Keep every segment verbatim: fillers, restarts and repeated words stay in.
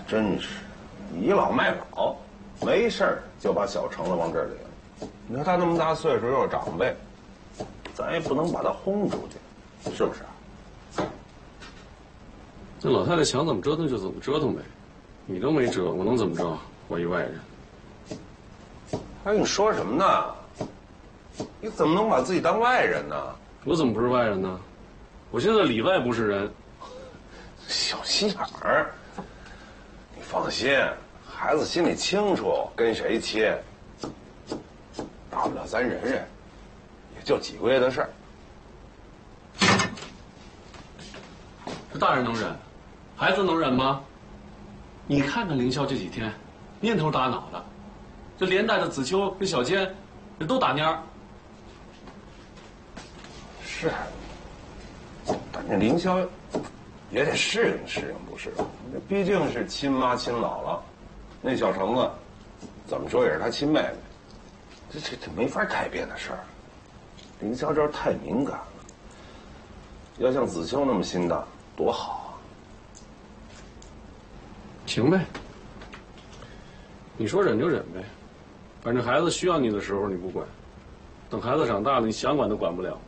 真是倚老卖老，没事儿就把小橙子往这儿领。你看他那么大岁数又是长辈，咱也不能把他轰出去，是不是？ 那老太太想怎么折腾就怎么折腾呗，你都没辙，我能怎么着？我一外人。 哎，你说什么呢？你怎么能把自己当外人呢？ 我怎么不是外人呢？我现在里外不是人。 小心眼儿。你放心，孩子心里清楚跟谁切，大不了咱忍忍，也就几个月的事儿。 这大人能忍，孩子能忍吗？你看看凌霄这几天，蔫头打脑的，这连带着子秋跟小坚，这都打蔫儿。 是，但这凌霄也得适应适应，不是？那毕竟是亲妈亲姥姥，那小橙子怎么说也是他亲妹妹，这这这没法改变的事儿。凌霄这太敏感了，要像子秋那么心大，多好啊！ 行呗，你说忍就忍呗，反正孩子需要你的时候你不管，等孩子长大了，你想管都管不了。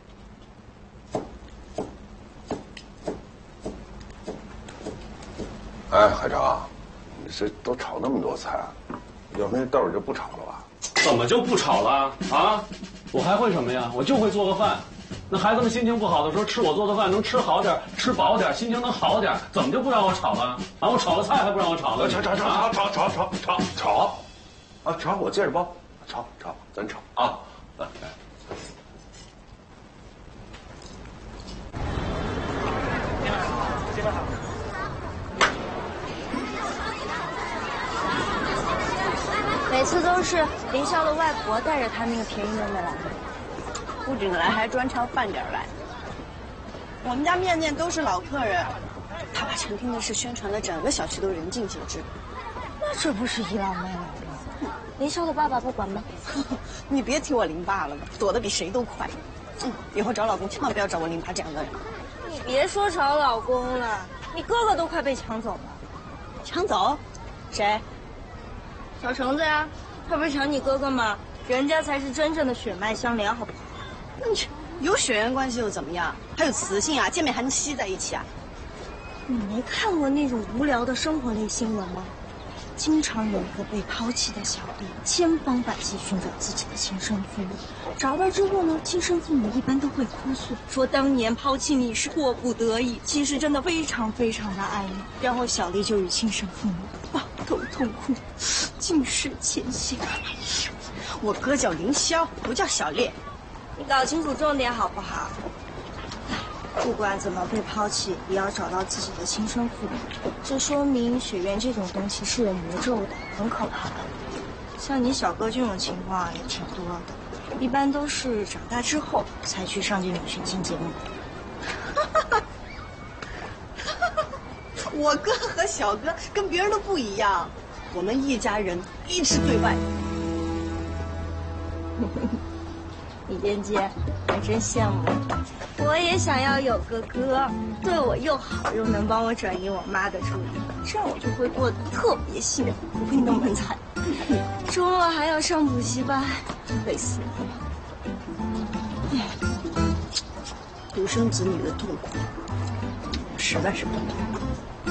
哎，海潮，你这都炒那么多菜，要不那豆儿就不炒了吧？ 怎么就不炒了啊？我还会什么呀？我就会做个饭。那孩子们心情不好的时候，吃我做的饭能吃好点，吃饱点，心情能好点，怎么就不让我炒了？啊，我炒了菜还不让我炒了？ 炒炒炒炒炒炒炒炒炒，啊炒！我接着包，炒炒，咱炒啊！来来。 每次都是凌霄的外婆带着他那个便宜妹妹来的， 不仅来，还专挑饭点来。我们家面面都是老客人，他把陈天的事宣传的整个小区都人尽皆知。 那这不是倚老卖老吗？凌霄的爸爸不管吗？ 你别提我林爸了，躲得比谁都快。嗯，以后找老公千万不要找我林爸这样的人。 你别说找老公了，你哥哥都快被抢走了。 抢走？谁？ 小橙子呀，他不是抢你哥哥吗？人家才是真正的血脉相连，好不好？ 你有血缘关系又怎么样？还有雌性啊，见面还能吸在一起啊？ 你没看过那种无聊的生活类新闻吗？经常有一个被抛弃的小弟，千方百计寻找自己的亲生父母，找到之后呢，亲生父母一般都会哭诉，说当年抛弃你是迫不得已，其实真的非常非常的爱你。然后小丽就与亲生父母抱头痛哭，尽释前嫌。 我哥叫凌霄，不叫小烈， 你搞清楚重点好不好？不管怎么被抛弃，也要找到自己的亲生父母。这说明血缘这种东西是有魔咒的，很可怕的。像你小哥这种情况也挺多的，一般都是长大之后才去上这种寻亲节目。 我哥和小哥跟别人都不一样，我们一家人一直对外。 李连杰，还真羡慕。我也想要有个哥，对我又好，又能帮我转移我妈的注意，这样我就会过得特别幸福，不会那么惨。周末还要上补习班，累死了。独生子女的痛苦，实在是不懂。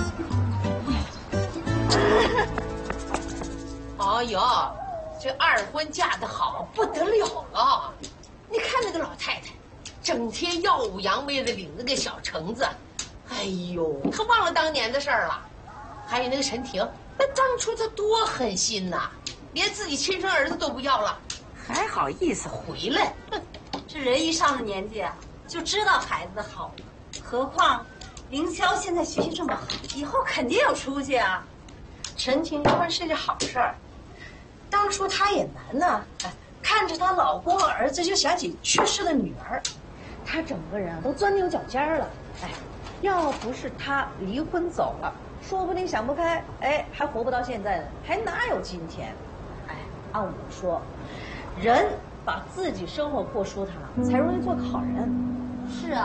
哎呦，这二婚嫁得好不得了了！你看那个老太太，整天耀武扬威的领着个小橙子，哎呦，她忘了当年的事儿了。还有那个陈婷，那当初她多狠心呐，连自己亲生儿子都不要了，还好意思回来？哼， 这人一上了年纪啊，就知道孩子的好，何况凌霄现在学习这么好，以后肯定有出息啊。陈婷离婚是件好事儿，当初她也难呐，哎，看着她老公和儿子就想起去世的女儿，她整个人啊都钻牛角尖了。哎，要不是她离婚走了，说不定想不开，哎，还活不到现在呢，还哪有今天？哎，按我说，人把自己生活过舒坦了，才容易做个好人。是啊。